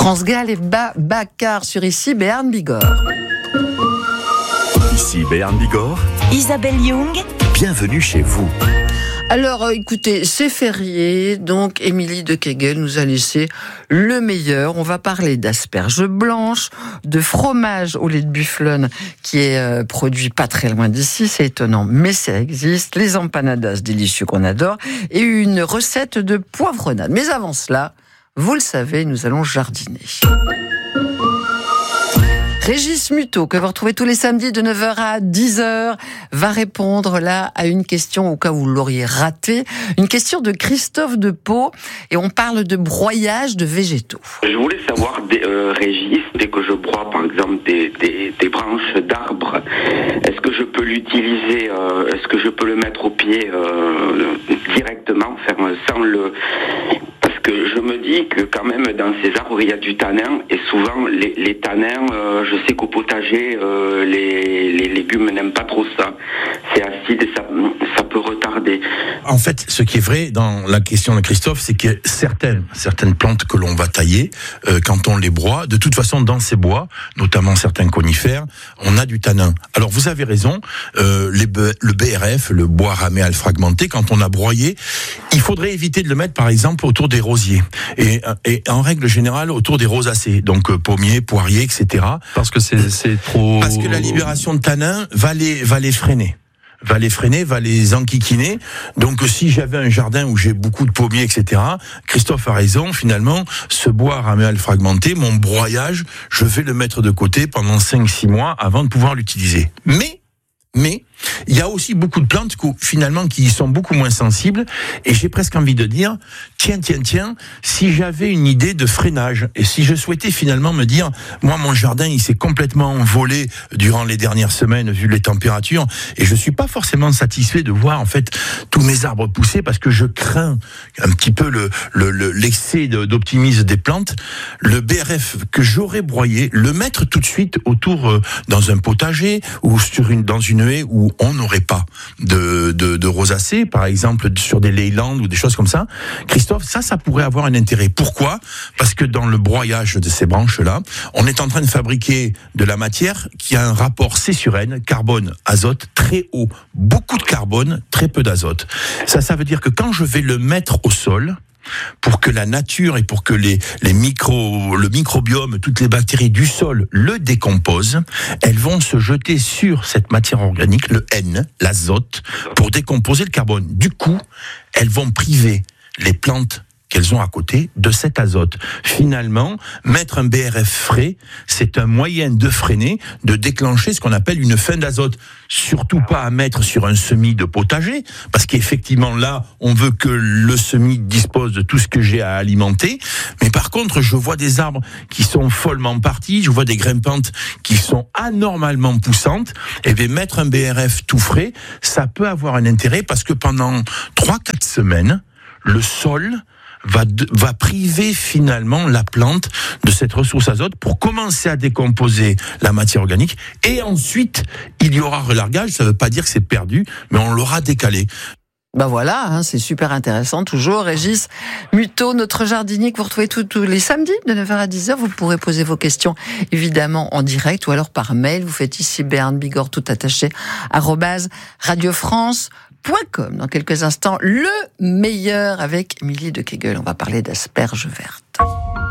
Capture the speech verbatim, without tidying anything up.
France Gall et ba- Baccar sur ici Béarn Bigorre. Ici Béarn Bigorre. Isabelle Young. Bienvenue chez vous. Alors, euh, écoutez, c'est férié, donc Émilie de Kegel nous a laissé le meilleur. On va parler d'asperges blanches, de fromage au lait de bufflone qui est euh, produit pas très loin d'ici, c'est étonnant, mais ça existe. Les empanadas délicieux qu'on adore et une recette de poivronade. Mais avant cela, vous le savez, nous allons jardiner. Régis Muto, que vous retrouvez tous les samedis de neuf heures à dix heures, va répondre là à une question au cas où vous l'auriez raté. Une question de Christophe de Pau, et on parle de broyage de végétaux. Je voulais savoir, euh, Régis, dès que je broie par exemple des, des, des branches d'arbres, est-ce que je peux l'utiliser, euh, est-ce que je peux le mettre au pied euh, directement, faire sans le... Parce que je me dis que quand même dans ces arbres il y a du tanin, et souvent les, les tanins, euh, je sais qu'au potager euh, les, les légumes n'aiment pas trop ça. C'est acide et ça, ça peut retarder. En fait, ce qui est vrai dans la question de Christophe, c'est que certaines, certaines plantes que l'on va tailler, euh, quand on les broie, de toute façon dans ces bois, notamment certains conifères, on a du tanin. Alors vous avez raison, euh, les, le B R F, le bois raméal fragmenté, quand on a broyé, il faudrait éviter de le mettre par exemple autour des rosiers et, et en règle générale autour des rosacées, donc euh, pommiers, poiriers, et cetera. Parce que c'est, c'est trop... Parce que la libération de tanin va les, va les freiner. va les freiner, va les enquiquiner. Donc si j'avais un jardin où j'ai beaucoup de pommiers, et cetera, Christophe a raison, finalement, ce bois raméal fragmenté, mon broyage, je vais le mettre de côté pendant cinq six mois avant de pouvoir l'utiliser. Mais, mais, il y a aussi beaucoup de plantes qui, finalement, qui y sont beaucoup moins sensibles, et j'ai presque envie de dire, tiens, tiens, tiens, si j'avais une idée de freinage, et si je souhaitais finalement me dire, moi, mon jardin, il s'est complètement envolé durant les dernières semaines, vu les températures, et je suis pas forcément satisfait de voir, en fait, tous mes arbres pousser, parce que je crains un petit peu le, le, le l'excès de, d'optimisme des plantes. Le B R F que j'aurais broyé, le mettre tout de suite autour, euh, dans un potager, ou sur une, dans une haie, où on n'aurait pas de, de, de rosacées, par exemple sur des leylands ou des choses comme ça. Christophe, ça, ça pourrait avoir un intérêt. Pourquoi ? Parce que dans le broyage de ces branches-là, on est en train de fabriquer de la matière qui a un rapport C sur N, carbone-azote, très haut. Beaucoup de carbone, très peu d'azote. Ça, ça veut dire que quand je vais le mettre au sol, pour que la nature et pour que les, les micro, le microbiome, toutes les bactéries du sol le décomposent, elles vont se jeter sur cette matière organique, le N, l'azote, pour décomposer le carbone. Du coup, elles vont priver les plantes qu'elles ont à côté de cet azote. Finalement, mettre un B R F frais, c'est un moyen de freiner, de déclencher ce qu'on appelle une fin d'azote. Surtout pas à mettre sur un semis de potager, parce qu'effectivement là, on veut que le semis dispose de tout ce que j'ai à alimenter. Mais par contre, je vois des arbres qui sont follement partis, je vois des grimpantes qui sont anormalement poussantes. Et bien mettre un B R F tout frais, ça peut avoir un intérêt, parce que pendant trois quatre semaines, le sol va, va priver finalement la plante de cette ressource azote pour commencer à décomposer la matière organique, et ensuite il y aura relargage. Ça ne veut pas dire que c'est perdu, mais on l'aura décalé. Ben voilà, hein, c'est super intéressant toujours. Régis Muto, notre jardinier que vous retrouvez tous, tous les samedis de neuf heures à dix heures. Vous pourrez poser vos questions évidemment en direct ou alors par mail. Vous faites ici Béarn Bigorre tout attaché arobase radiofrance point com. Dans quelques instants, le meilleur avec Émilie de Kegel. On va parler d'asperges vertes.